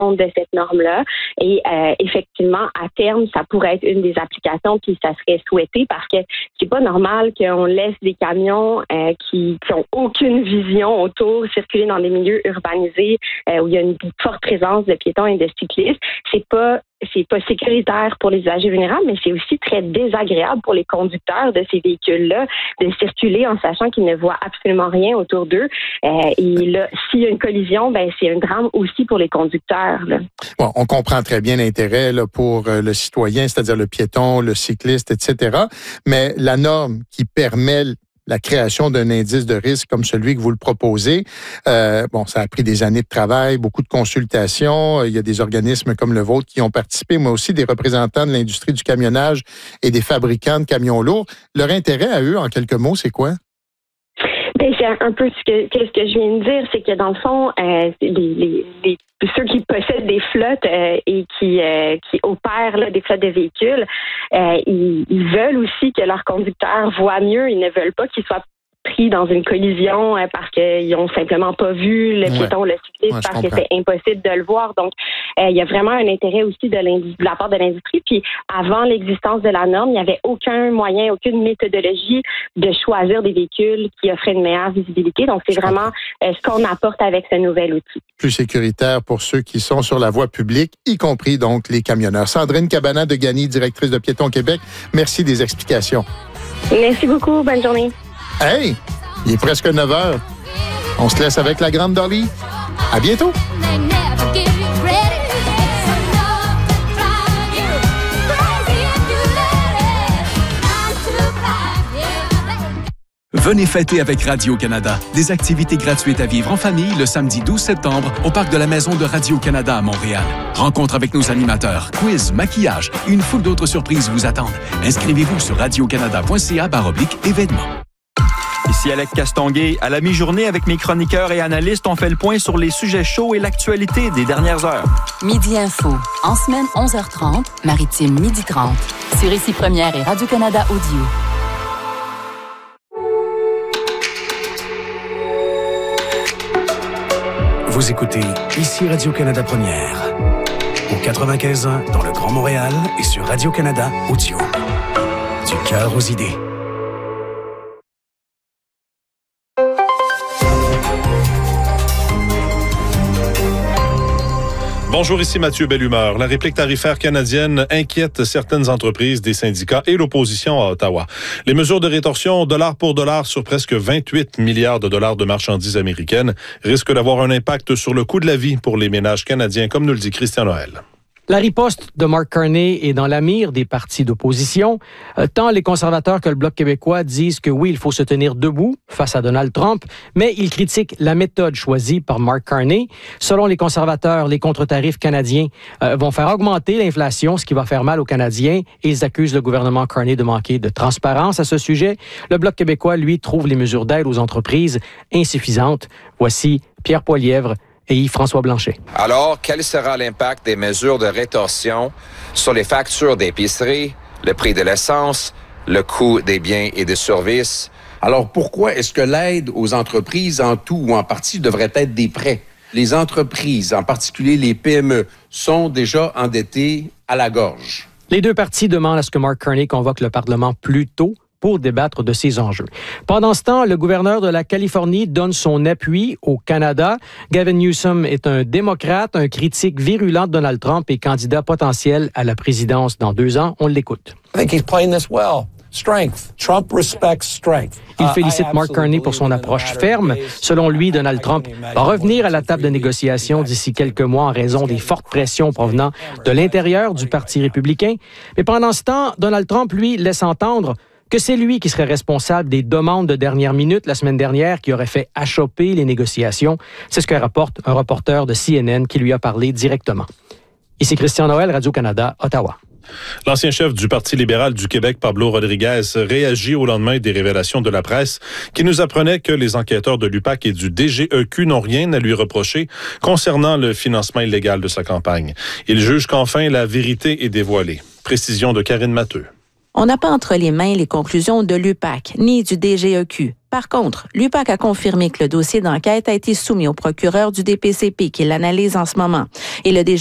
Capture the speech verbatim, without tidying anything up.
de cette norme-là. Et euh, effectivement, à terme, ça pourrait être une des applications, puis ça serait souhaité parce que c'est pas normal qu'on laisse des camions euh, qui qui ont aucune vision autour circuler dans des milieux urbanisés euh, où il y a une forte présence de piétons et de cyclistes. C'est pas c'est pas sécuritaire pour les usagers vulnérables, mais c'est aussi très désagréable pour les conducteurs de ces véhicules-là de circuler en sachant qu'ils ne voient absolument rien autour d'eux. Euh, et là, s'il y a une collision, ben c'est un drame aussi pour les conducteurs. Là. Bon, on comprend très bien l'intérêt là, pour euh, le citoyen, c'est-à-dire le piéton, le cycliste, et cetera. Mais la norme qui permet la création d'un indice de risque comme celui que vous le proposez. Euh, bon, ça a pris des années de travail, beaucoup de consultations. Il y a des organismes comme le vôtre qui ont participé, mais aussi des représentants de l'industrie du camionnage et des fabricants de camions lourds. Leur intérêt à eux, en quelques mots, c'est quoi? Ben, c'est un peu ce que, ce que je viens de dire, c'est que dans le fond, euh, les, les, les ceux qui possèdent des flottes euh, et qui euh, qui opèrent là, des flottes de véhicules, euh, ils, ils veulent aussi que leurs conducteurs voient mieux. Ils ne veulent pas qu'ils soient pris dans une collision euh, parce qu'ils ont simplement pas vu le piéton, ouais. le cycliste, ouais, parce comprends. que c'est impossible de le voir. Donc, euh, il y a vraiment un intérêt aussi de, de la part de l'industrie. Puis, avant l'existence de la norme, il n'y avait aucun moyen, aucune méthodologie de choisir des véhicules qui offraient une meilleure visibilité. Donc, c'est Je vraiment euh, ce qu'on apporte avec ce nouvel outil. Plus sécuritaire pour ceux qui sont sur la voie publique, y compris donc les camionneurs. Sandrine Cabana de Gagny, directrice de Piétons Québec, merci des explications. Merci beaucoup. Bonne journée. Hey, il est presque neuf heures. On se laisse avec la grande Dolly. À bientôt. Venez fêter avec Radio-Canada. Des activités gratuites à vivre en famille le samedi douze septembre au parc de la Maison de Radio-Canada à Montréal. Rencontre avec nos animateurs, quiz, maquillage et une foule d'autres surprises vous attendent. Inscrivez-vous sur radiocanada.ca barre oblique événements. Ici Alec Castonguay. À la mi-journée, avec mes chroniqueurs et analystes, on fait le point sur les sujets chauds et l'actualité des dernières heures. Midi Info. En semaine, onze heures trente. Maritime, midi trente. Sur Ici Première et Radio-Canada Audio. Vous écoutez Ici Radio-Canada Première. Au quatre-vingt-quinze ans dans le Grand Montréal et sur Radio-Canada Audio. Du cœur aux idées. Bonjour, ici Mathieu Bellumeur. La réplique tarifaire canadienne inquiète certaines entreprises, des syndicats et l'opposition à Ottawa. Les mesures de rétorsion dollar pour dollar sur presque vingt-huit milliards de dollars de marchandises américaines risquent d'avoir un impact sur le coût de la vie pour les ménages canadiens, comme nous le dit Christian Noël. La riposte de Mark Carney est dans la mire des partis d'opposition. Euh, tant les conservateurs que le Bloc québécois disent que oui, il faut se tenir debout face à Donald Trump, mais ils critiquent la méthode choisie par Mark Carney. Selon les conservateurs, les contre-tarifs canadiens euh, vont faire augmenter l'inflation, ce qui va faire mal aux Canadiens, et ils accusent le gouvernement Carney de manquer de transparence à ce sujet. Le Bloc québécois, lui, trouve les mesures d'aide aux entreprises insuffisantes. Voici Pierre Poilièvre et Yves-François Blanchet. Alors, quel sera l'impact des mesures de rétorsion sur les factures d'épicerie, le prix de l'essence, le coût des biens et des services? Alors, pourquoi est-ce que l'aide aux entreprises en tout ou en partie devrait être des prêts? Les entreprises, en particulier les P M E, sont déjà endettées à la gorge. Les deux partis demandent à ce que Mark Carney convoque le Parlement plus tôt pour débattre de ces enjeux. Pendant ce temps, le gouverneur de la Californie donne son appui au Canada. Gavin Newsom est un démocrate, un critique virulent de Donald Trump et candidat potentiel à la présidence dans deux ans. On l'écoute. I think he's playing this well. Strength. Trump respects strength. Il félicite Mark Carney pour son approche ferme. Selon lui, Donald Trump va revenir à la table de négociation d'ici quelques mois en raison des fortes pressions provenant de l'intérieur du Parti républicain. Mais pendant ce temps, Donald Trump, lui, laisse entendre que c'est lui qui serait responsable des demandes de dernière minute la semaine dernière qui aurait fait achoper les négociations. C'est ce que rapporte un reporter de C N N qui lui a parlé directement. Ici Christian Noël, Radio-Canada, Ottawa. L'ancien chef du Parti libéral du Québec, Pablo Rodriguez, réagit au lendemain des révélations de la presse qui nous apprenaient que les enquêteurs de l'U P A C et du D G E Q n'ont rien à lui reprocher concernant le financement illégal de sa campagne. Il juge qu'enfin la vérité est dévoilée. Précision de Karine Matteux. On n'a pas entre les mains les conclusions de l'U P A C ni du D G E Q. Par contre, l'U P A C a confirmé que le dossier d'enquête a été soumis au procureur du D P C P qui l'analyse en ce moment. Et le D G